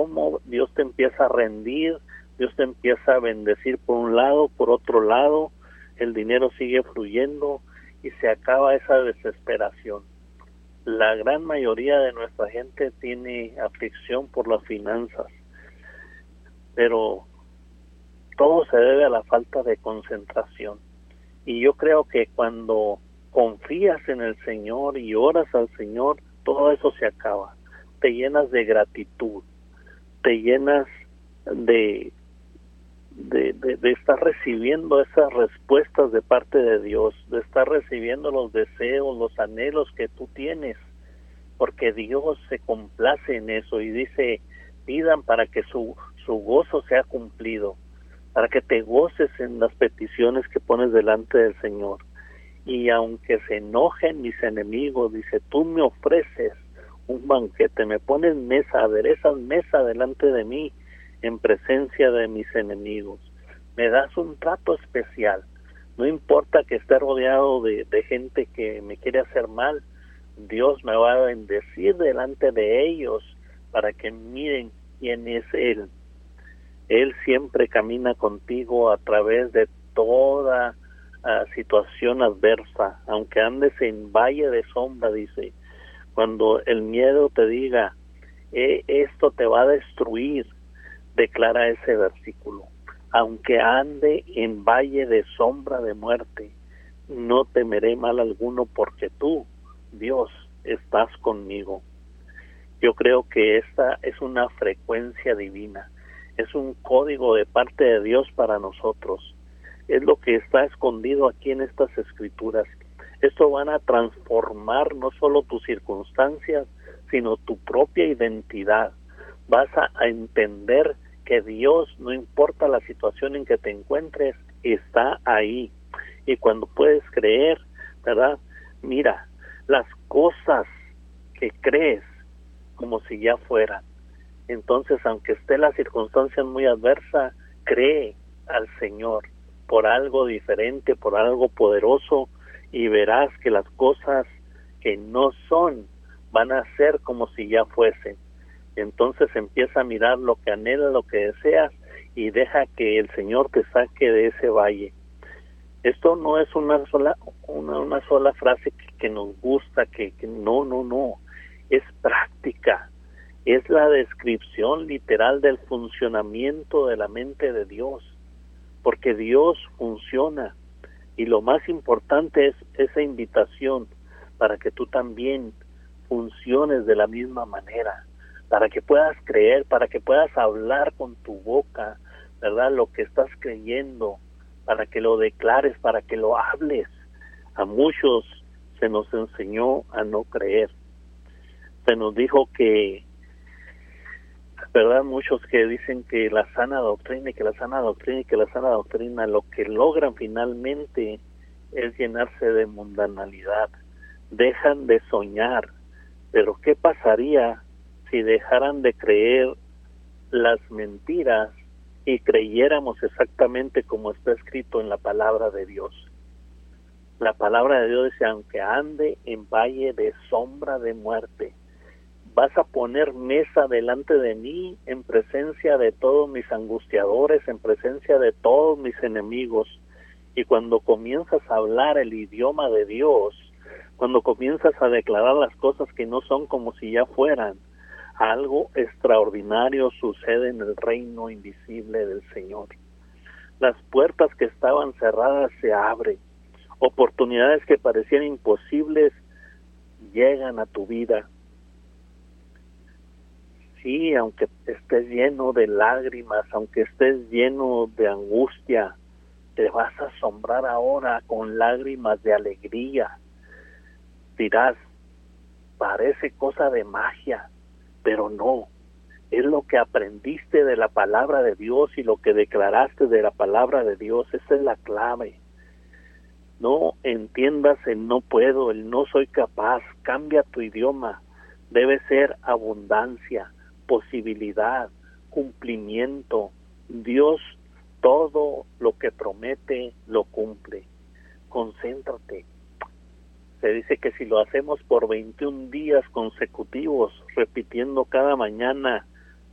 cómo Dios te empieza a rendir, Dios te empieza a bendecir por un lado, por otro lado, el dinero sigue fluyendo y se acaba esa desesperación. La gran mayoría de nuestra gente tiene aflicción por las finanzas, pero todo se debe a la falta de concentración. Y yo creo que cuando confías en el Señor y oras al Señor, todo eso se acaba. Te llenas de gratitud, te llenas de estar recibiendo esas respuestas de parte de Dios, de estar recibiendo los deseos, los anhelos que tú tienes, porque Dios se complace en eso y dice, pidan para que su gozo sea cumplido, para que te goces en las peticiones que pones delante del Señor. Y aunque se enojen mis enemigos, dice, tú me ofreces un banquete, me pones mesa, aderezas mesa delante de mí en presencia de mis enemigos. Me das un trato especial. No importa que esté rodeado de gente que me quiere hacer mal, Dios me va a bendecir delante de ellos para que miren quién es Él. Él siempre camina contigo a través de toda situación adversa, aunque andes en valle de sombra, dice. Cuando el miedo te diga, esto te va a destruir, declara ese versículo. Aunque ande en valle de sombra de muerte, no temeré mal alguno porque tú, Dios, estás conmigo. Yo creo que esta es una frecuencia divina, es un código de parte de Dios para nosotros. Es lo que está escondido aquí en estas escrituras. Esto van a transformar no solo tus circunstancias, sino tu propia identidad. Vas a entender que Dios, no importa la situación en que te encuentres, está ahí. Y cuando puedes creer, ¿verdad? Mira, las cosas que crees como si ya fueran. Entonces, aunque esté la circunstancia muy adversa, cree al Señor por algo diferente, por algo poderoso, y verás que las cosas que no son van a ser como si ya fuesen. Entonces empieza a mirar lo que anhelas, lo que deseas, y deja que el Señor te saque de ese valle. Esto no es una sola frase que nos gusta, que no, es práctica. Es la descripción literal del funcionamiento de la mente de Dios, porque Dios funciona, y lo más importante es esa invitación para que tú también funciones de la misma manera, para que puedas creer, para que puedas hablar con tu boca, ¿verdad? Lo que estás creyendo, para que lo declares, para que lo hables. A muchos se nos enseñó a no creer. Se nos dijo que, ¿verdad? Muchos que dicen que la sana doctrina y que la sana doctrina y que la sana doctrina, lo que logran finalmente es llenarse de mundanalidad. Dejan de soñar. Pero ¿qué pasaría si dejaran de creer las mentiras y creyéramos exactamente como está escrito en la palabra de Dios? La palabra de Dios dice, aunque ande en valle de sombra de muerte, vas a poner mesa delante de mí en presencia de todos mis angustiadores, en presencia de todos mis enemigos. Y cuando comienzas a hablar el idioma de Dios, cuando comienzas a declarar las cosas que no son como si ya fueran, algo extraordinario sucede en el reino invisible del Señor. Las puertas que estaban cerradas se abren. Oportunidades que parecían imposibles llegan a tu vida. Sí, aunque estés lleno de lágrimas, aunque estés lleno de angustia, te vas a asombrar ahora con lágrimas de alegría. Dirás, parece cosa de magia, pero no. Es lo que aprendiste de la palabra de Dios y lo que declaraste de la palabra de Dios. Esa es la clave. No entiendas el no puedo, el no soy capaz. Cambia tu idioma. Debe ser abundancia, posibilidad, cumplimiento. Dios todo lo que promete lo cumple. Concéntrate. Se dice que si lo hacemos por 21 días consecutivos, repitiendo cada mañana